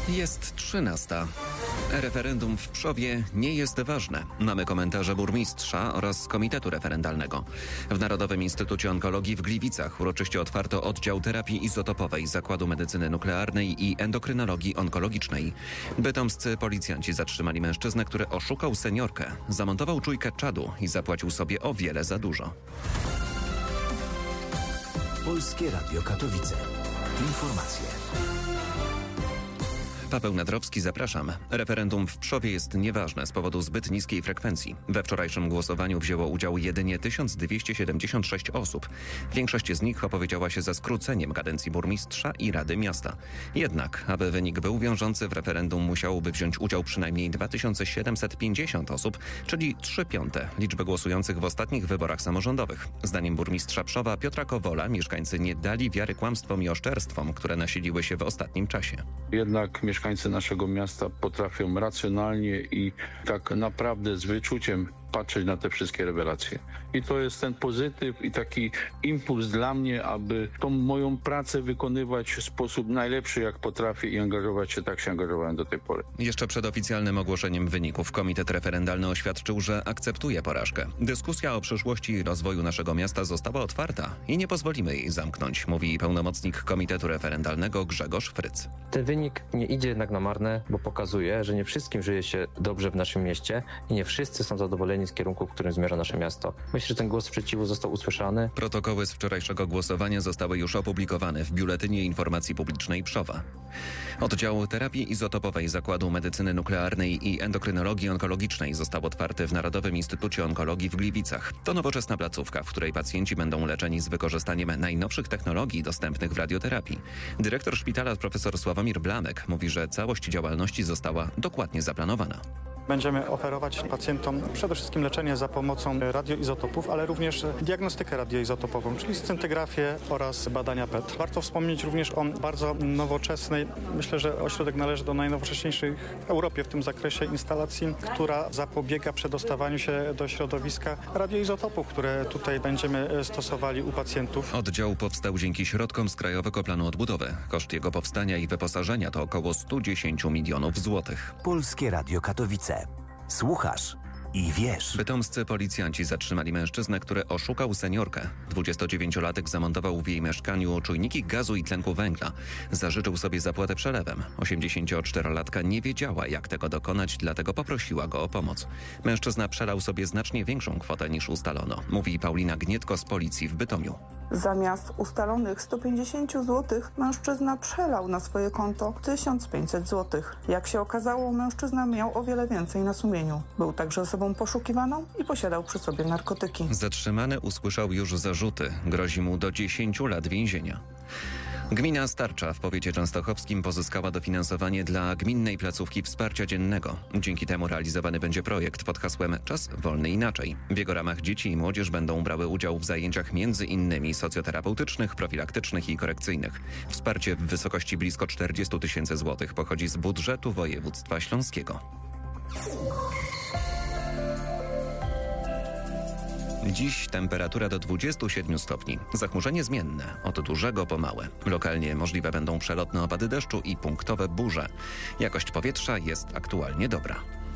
Jest 13. Referendum w Pszowie nie jest ważne. Mamy komentarze burmistrza oraz komitetu referendalnego. W Narodowym Instytucie Onkologii w Gliwicach uroczyście otwarto oddział terapii izotopowej Zakładu Medycyny Nuklearnej i Endokrynologii Onkologicznej. Bytomscy policjanci zatrzymali mężczyznę, który oszukał seniorkę, zamontował czujkę czadu i zapłacił sobie o wiele za dużo. Polskie Radio Katowice. Informacje. Paweł Nadrowski, zapraszam. Referendum w Pszowie jest nieważne z powodu zbyt niskiej frekwencji. We wczorajszym głosowaniu wzięło udział jedynie 1276 osób. Większość z nich opowiedziała się za skróceniem kadencji burmistrza i Rady Miasta. Jednak, aby wynik był wiążący, w referendum musiałoby wziąć udział przynajmniej 2750 osób, czyli 3/5 liczby głosujących w ostatnich wyborach samorządowych. Zdaniem burmistrza Pszowa Piotra Kowola mieszkańcy nie dali wiary kłamstwom i oszczerstwom, które nasiliły się w ostatnim czasie. Jednak mieszkańcy naszego miasta potrafią racjonalnie i tak naprawdę z wyczuciem patrzeć na te wszystkie rewelacje. I to jest ten pozytyw i taki impuls dla mnie, aby tą moją pracę wykonywać w sposób najlepszy, jak potrafię i angażować się, tak się angażowałem do tej pory. Jeszcze przed oficjalnym ogłoszeniem wyników komitet referendalny oświadczył, że akceptuje porażkę. Dyskusja o przyszłości i rozwoju naszego miasta została otwarta i nie pozwolimy jej zamknąć, mówi pełnomocnik komitetu referendalnego Grzegorz Fryc. Ten wynik nie idzie jednak na marne, bo pokazuje, że nie wszystkim żyje się dobrze w naszym mieście i nie wszyscy są zadowoleni z kierunku, w którym zmierza nasze miasto. Myślę, że ten głos sprzeciwu został usłyszany. Protokoły z wczorajszego głosowania zostały już opublikowane w Biuletynie Informacji Publicznej Pszowa. Oddział terapii izotopowej Zakładu Medycyny Nuklearnej i Endokrynologii Onkologicznej został otwarty w Narodowym Instytucie Onkologii w Gliwicach. To nowoczesna placówka, w której pacjenci będą leczeni z wykorzystaniem najnowszych technologii dostępnych w radioterapii. Dyrektor szpitala profesor Sławomir Blamek mówi, że całość działalności została dokładnie zaplanowana. Będziemy oferować pacjentom przede wszystkim leczenie za pomocą radioizotopów, ale również diagnostykę radioizotopową, czyli scintygrafię oraz badania PET. Warto wspomnieć również o bardzo nowoczesnej, myślę, że ośrodek należy do najnowocześniejszych w Europie w tym zakresie instalacji, która zapobiega przedostawaniu się do środowiska radioizotopów, które tutaj będziemy stosowali u pacjentów. Oddział powstał dzięki środkom z Krajowego Planu Odbudowy. Koszt jego powstania i wyposażenia to około 110 milionów złotych. Polskie Radio Katowice. Słuchasz i wiesz. Bytomscy policjanci zatrzymali mężczyznę, który oszukał seniorkę. 29-latek zamontował w jej mieszkaniu czujniki gazu i tlenku węgla. Zażyczył sobie zapłatę przelewem. 84-latka nie wiedziała, jak tego dokonać, dlatego poprosiła go o pomoc. Mężczyzna przelał sobie znacznie większą kwotę niż ustalono, mówi Paulina Gnietko z policji w Bytomiu. Zamiast ustalonych 150 zł mężczyzna przelał na swoje konto 1500 zł. Jak się okazało, mężczyzna miał o wiele więcej na sumieniu. Był także osobą poszukiwaną i posiadał przy sobie narkotyki. Zatrzymany usłyszał już zarzuty. Grozi mu do 10 lat więzienia. Gmina Starcza w powiecie częstochowskim pozyskała dofinansowanie dla gminnej placówki wsparcia dziennego. Dzięki temu realizowany będzie projekt pod hasłem Czas wolny inaczej. W jego ramach dzieci i młodzież będą brały udział w zajęciach m.in. socjoterapeutycznych, profilaktycznych i korekcyjnych. Wsparcie w wysokości blisko 40 000 złotych pochodzi z budżetu województwa śląskiego. Dziś temperatura do 27 stopni. Zachmurzenie zmienne, od dużego po małe. Lokalnie możliwe będą przelotne opady deszczu i punktowe burze. Jakość powietrza jest aktualnie dobra.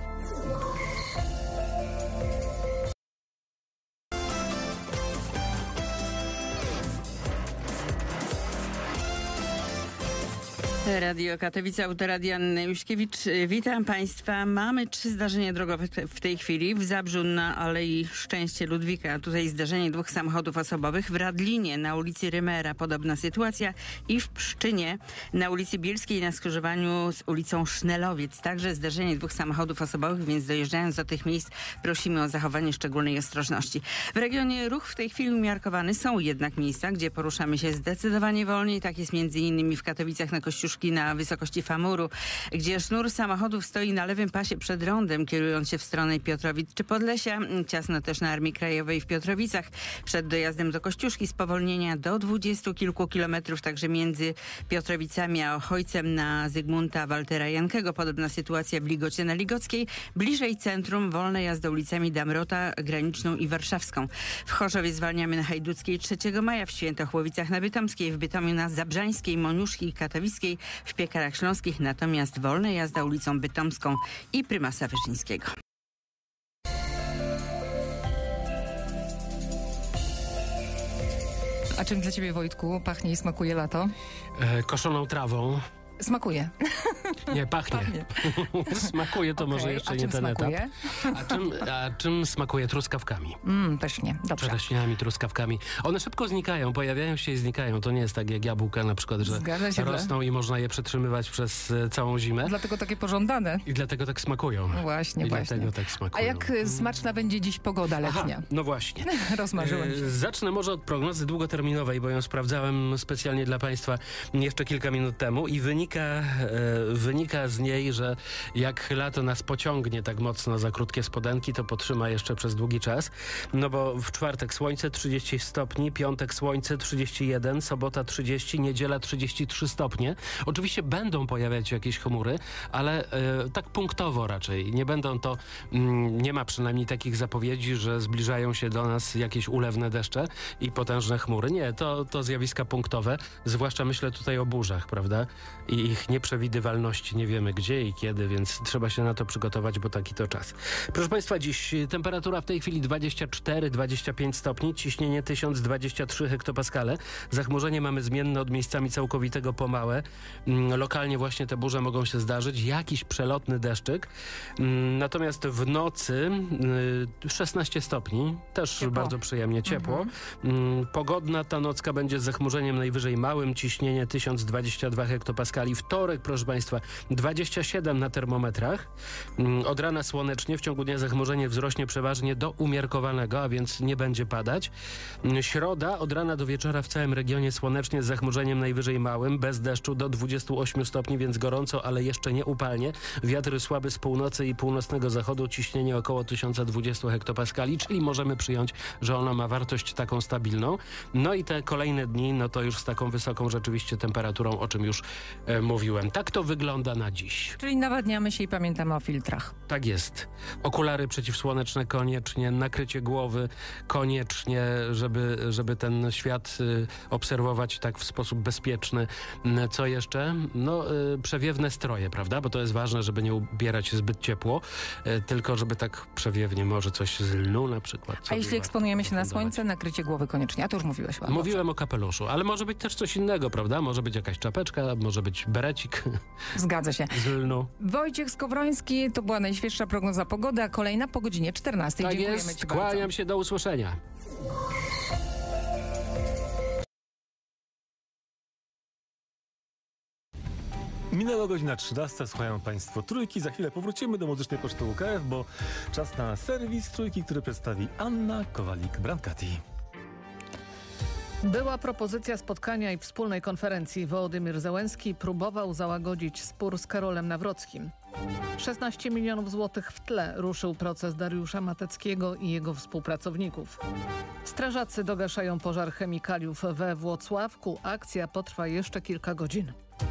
Radio Katowice, autoradia Anna Juśkiewicz. Witam Państwa. Mamy 3 zdarzenia drogowe w tej chwili. W Zabrzu na Alei Szczęście Ludwika. Tutaj zdarzenie 2 samochodów osobowych. W Radlinie na ulicy Rymera podobna sytuacja. I w Pszczynie na ulicy Bielskiej na skrzyżowaniu z ulicą Sznelowicz. Także zdarzenie 2 samochodów osobowych, więc dojeżdżając do tych miejsc prosimy o zachowanie szczególnej ostrożności. W regionie ruch w tej chwili umiarkowany. Są jednak miejsca, gdzie poruszamy się zdecydowanie wolniej. Tak jest m.in. w Katowicach na Kościuszki na wysokości Famuru, gdzie sznur samochodów stoi na lewym pasie przed rondem, kierując się w stronę Piotrowic czy Podlesia. Ciasno też na Armii Krajowej w Piotrowicach. Przed dojazdem do Kościuszki spowolnienia do 20 kilku kilometrów, także między Piotrowicami a Ochojcem na Zygmunta Waltera Jankego. Podobna sytuacja w Ligocie na Ligockiej. Bliżej centrum wolne jazda ulicami Damrota, Graniczną i Warszawską. W Chorzowie zwalniamy na Hajduckiej 3 maja, w Świętochłowicach na Bytomskiej, w Bytomiu na Zabrzańskiej, Moniuszki i Katowickiej, w Piekarach Śląskich, natomiast wolna jazda ulicą Bytomską i Prymasa Wyszyńskiego. A czym dla ciebie, Wojtku, pachnie i smakuje lato? Koszoną trawą. Smakuje. Nie, pachnie. Smakuje to może jeszcze nie ten smakuje? etap. A czym smakuje? Truskawkami. Pysznie, dobrze. Czereśniami, truskawkami. One szybko znikają, pojawiają się i znikają. To nie jest tak jak jabłka na przykład, że rosną i można je przetrzymywać przez całą zimę. Dlatego takie pożądane. I dlatego tak smakują. Właśnie. Dlatego tak smakują. A jak smaczna będzie dziś pogoda letnia? No właśnie. Rozmarzyłem się. Zacznę może od prognozy długoterminowej, bo ją sprawdzałem specjalnie dla Państwa jeszcze kilka minut temu i wynika z niej, że jak lato nas pociągnie tak mocno za krótkie spodenki, to potrzyma jeszcze przez długi czas. No bo w czwartek słońce 30 stopni, piątek słońce 31, sobota 30, niedziela 33 stopnie. Oczywiście będą pojawiać się jakieś chmury, ale tak punktowo raczej. Nie będą to, nie ma przynajmniej takich zapowiedzi, że zbliżają się do nas jakieś ulewne deszcze i potężne chmury. Nie, to zjawiska punktowe, zwłaszcza myślę tutaj o burzach, prawda? I ich nieprzewidywalności. Nie wiemy gdzie i kiedy, więc trzeba się na to przygotować, bo taki to czas. Proszę Państwa, dziś temperatura w tej chwili 24-25 stopni, ciśnienie 1023 hektopaskale. Zachmurzenie mamy zmienne od miejscami całkowitego po małe. Lokalnie właśnie te burze mogą się zdarzyć. Jakiś przelotny deszczyk. Natomiast w nocy 16 stopni. Też ciepło. Bardzo przyjemnie ciepło. Pogodna ta nocka będzie z zachmurzeniem najwyżej małym. Ciśnienie 1022 hektopaskali. Wtorek, proszę Państwa, 27 na termometrach. Od rana słonecznie, w ciągu dnia zachmurzenie wzrośnie przeważnie do umiarkowanego, a więc nie będzie padać. Środa, od rana do wieczora w całym regionie słonecznie z zachmurzeniem najwyżej małym, bez deszczu do 28 stopni, więc gorąco, ale jeszcze nie upalnie. Wiatry słaby z północy i północnego zachodu, ciśnienie około 1020 hektopaskali, czyli możemy przyjąć, że ona ma wartość taką stabilną. No i te kolejne dni, no to już z taką wysoką rzeczywiście temperaturą, o czym już mówiłem. Tak to wygląda na dziś. Czyli nawadniamy się i pamiętamy o filtrach. Tak jest. Okulary przeciwsłoneczne koniecznie, nakrycie głowy koniecznie, żeby ten świat obserwować tak w sposób bezpieczny. Co jeszcze? No, przewiewne stroje, prawda? Bo to jest ważne, żeby nie ubierać się zbyt ciepło, tylko żeby tak przewiewnie, może coś z lnu na przykład. A jeśli eksponujemy się na słońce, nakrycie głowy koniecznie. A to już mówiłeś ładnie. Mówiłem o kapeluszu, ale może być też coś innego, prawda? Może być jakaś czapeczka, może być berecik. Zgadza się. Z lnu. Wojciech Skowroński, to była najświeższa prognoza pogody, a kolejna po godzinie 14. Tak Dziękujemy jest, Ci kłaniam bardzo. się, do usłyszenia. Minęła godzina 13, słuchają Państwo Trójki. Za chwilę powrócimy do muzycznej poczty UKF, bo czas na serwis Trójki, który przedstawi Anna Kowalik-Brankati. Była propozycja spotkania i wspólnej konferencji. Wołodymyr Zełenski próbował załagodzić spór z Karolem Nawrockim. 16 milionów złotych w tle ruszył proces Dariusza Mateckiego i jego współpracowników. Strażacy dogaszają pożar chemikaliów we Włocławku. Akcja potrwa jeszcze kilka godzin.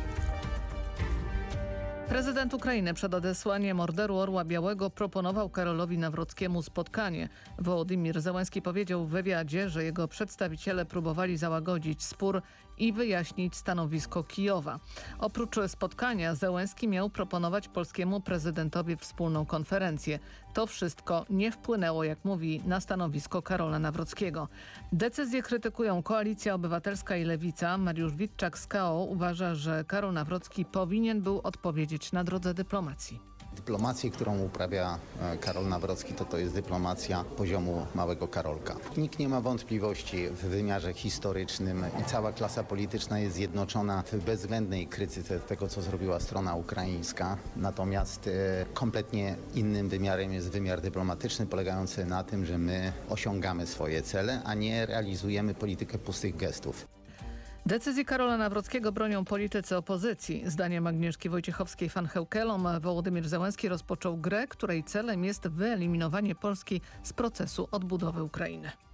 Prezydent Ukrainy przed odesłaniem Orderu Orła Białego proponował Karolowi Nawrockiemu spotkanie. Wołodymyr Zełenski powiedział w wywiadzie, że jego przedstawiciele próbowali załagodzić spór i wyjaśnić stanowisko Kijowa. Oprócz spotkania Zełenski miał proponować polskiemu prezydentowi wspólną konferencję. To wszystko nie wpłynęło, jak mówi, na stanowisko Karola Nawrockiego. Decyzję krytykują Koalicja Obywatelska i Lewica. Mariusz Witczak z KO uważa, że Karol Nawrocki powinien był odpowiedzieć na drodze dyplomacji. Dyplomację, którą uprawia Karol Nawrocki, to jest dyplomacja poziomu małego Karolka. Nikt nie ma wątpliwości w wymiarze historycznym i cała klasa polityczna jest zjednoczona w bezwzględnej krytyce tego, co zrobiła strona ukraińska. Natomiast kompletnie innym wymiarem jest wymiar dyplomatyczny, polegający na tym, że my osiągamy swoje cele, a nie realizujemy politykę pustych gestów. Decyzji Karola Nawrockiego bronią politycy opozycji. Zdaniem Agnieszki Wojciechowskiej-Van Heukelom Wołodymyr Zełenski rozpoczął grę, której celem jest wyeliminowanie Polski z procesu odbudowy Ukrainy.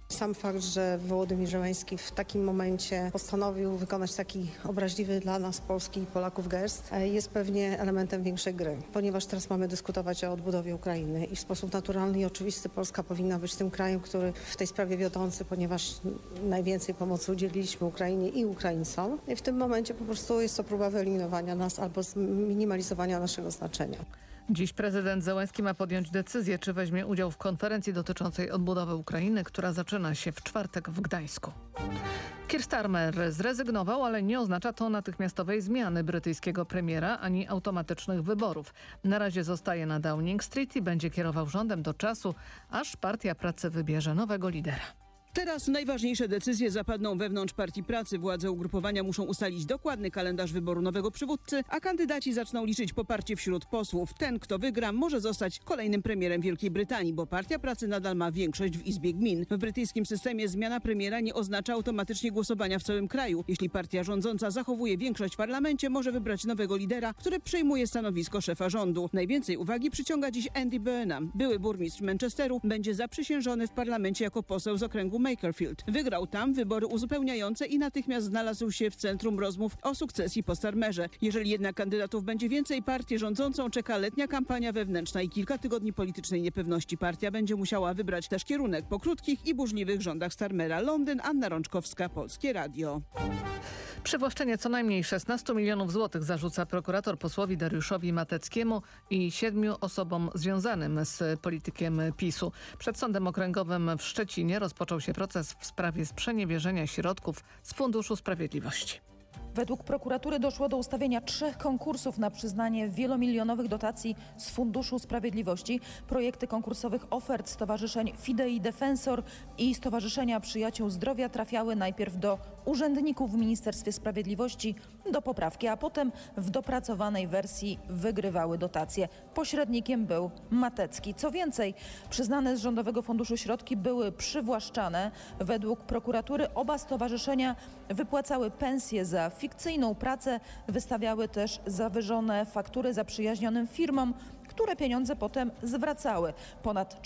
Sam fakt, że Wołodymyr Zełenski w takim momencie postanowił wykonać taki obraźliwy dla nas, Polski i Polaków gest, jest pewnie elementem większej gry. Ponieważ teraz mamy dyskutować o odbudowie Ukrainy i w sposób naturalny i oczywisty Polska powinna być tym krajem, który w tej sprawie wiodący, ponieważ najwięcej pomocy udzieliliśmy Ukrainie i Ukraińcom. I w tym momencie po prostu jest to próba wyeliminowania nas albo zminimalizowania naszego znaczenia. Dziś prezydent Zełenski ma podjąć decyzję, czy weźmie udział w konferencji dotyczącej odbudowy Ukrainy, która zaczyna się w czwartek w Gdańsku. Keir Starmer zrezygnował, ale nie oznacza to natychmiastowej zmiany brytyjskiego premiera ani automatycznych wyborów. Na razie zostaje na Downing Street i będzie kierował rządem do czasu, aż Partia Pracy wybierze nowego lidera. Teraz najważniejsze decyzje zapadną wewnątrz Partii Pracy. Władze ugrupowania muszą ustalić dokładny kalendarz wyboru nowego przywódcy, a kandydaci zaczną liczyć poparcie wśród posłów. Ten, kto wygra, może zostać kolejnym premierem Wielkiej Brytanii, bo Partia Pracy nadal ma większość w Izbie Gmin. W brytyjskim systemie zmiana premiera nie oznacza automatycznie głosowania w całym kraju. Jeśli partia rządząca zachowuje większość w parlamencie, może wybrać nowego lidera, który przejmuje stanowisko szefa rządu. Najwięcej uwagi przyciąga dziś Andy Burnham. Były burmistrz Manchesteru będzie zaprzysiężony w parlamencie jako poseł z okręgu Makerfield. Wygrał tam wybory uzupełniające i natychmiast znalazł się w centrum rozmów o sukcesji po Starmerze. Jeżeli jednak kandydatów będzie więcej, partię rządzącą czeka letnia kampania wewnętrzna i kilka tygodni politycznej niepewności. Partia będzie musiała wybrać też kierunek po krótkich i burzliwych rządach Starmera. Londyn, Anna Rączkowska, Polskie Radio. Przywłaszczenie co najmniej 16 milionów złotych zarzuca prokurator posłowi Dariuszowi Mateckiemu i 7 osobom związanym z politykiem PiS-u. Przed Sądem Okręgowym w Szczecinie rozpoczął się proces w sprawie sprzeniewierzenia środków z Funduszu Sprawiedliwości. Według prokuratury doszło do ustawienia 3 konkursów na przyznanie wielomilionowych dotacji z Funduszu Sprawiedliwości. Projekty konkursowych ofert stowarzyszeń Fidei Defensor i Stowarzyszenia Przyjaciół Zdrowia trafiały najpierw do urzędników w Ministerstwie Sprawiedliwości do poprawki, a potem w dopracowanej wersji wygrywały dotacje. Pośrednikiem był Matecki. Co więcej, przyznane z Rządowego Funduszu środki były przywłaszczane. Według prokuratury oba stowarzyszenia wypłacały pensje za fikcyjną pracę, wystawiały też zawyżone faktury zaprzyjaźnionym firmom, które pieniądze potem zwracały. Ponad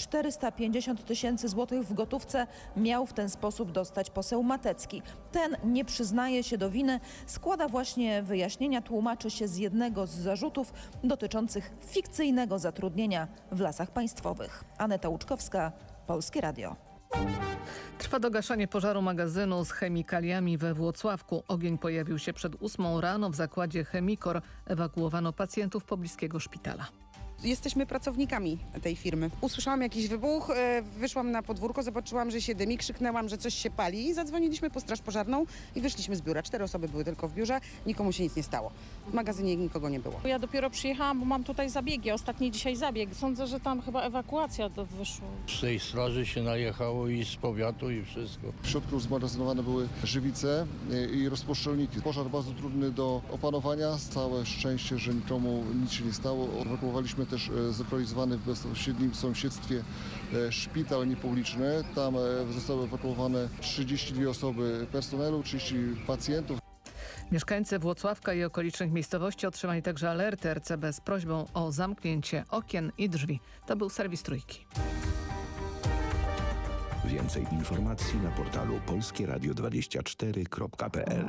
450 tysięcy złotych w gotówce miał w ten sposób dostać poseł Matecki. Ten nie przyznaje się do winy, składa właśnie wyjaśnienia, tłumaczy się z jednego z zarzutów dotyczących fikcyjnego zatrudnienia w Lasach Państwowych. Aneta Łuczkowska, Polskie Radio. Trwa dogaszanie pożaru magazynu z chemikaliami we Włocławku. Ogień pojawił się przed 8 rano w zakładzie Chemikor. Ewakuowano pacjentów pobliskiego szpitala. Jesteśmy pracownikami tej firmy. Usłyszałam jakiś wybuch, wyszłam na podwórko, zobaczyłam, że się dymi, krzyknęłam, że coś się pali i zadzwoniliśmy po straż pożarną i wyszliśmy z biura. 4 osoby były tylko w biurze, nikomu się nic nie stało. W magazynie nikogo nie było. Ja dopiero przyjechałam, bo mam tutaj zabiegi, ostatni dzisiaj zabieg. Sądzę, że tam chyba ewakuacja wyszła. Z tej straży się najechało i z powiatu i wszystko. W środku zmagazynowane były żywice i rozpuszczalniki. Pożar bardzo trudny do opanowania. Całe szczęście, że nikomu nic się nie stało. Ewakuowaliśmy też zlokalizowany w bezpośrednim sąsiedztwie szpital niepubliczny. Tam zostały ewakuowane 32 osoby personelu, 30 pacjentów. Mieszkańcy Włocławka i okolicznych miejscowości otrzymali także alerty RCB z prośbą o zamknięcie okien i drzwi. To był serwis Trójki. Więcej informacji na portalu polskieradio24.pl.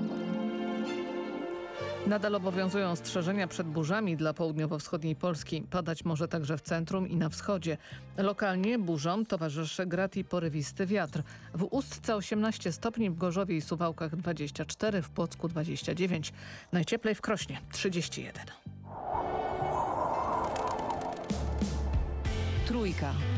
Nadal obowiązują ostrzeżenia przed burzami dla południowo-wschodniej Polski. Padać może także w centrum i na wschodzie. Lokalnie burzom towarzyszy grad i porywisty wiatr. W Ustce 18 stopni, w Gorzowie i Suwałkach 24, w Płocku 29. Najcieplej w Krośnie 31. Trójka.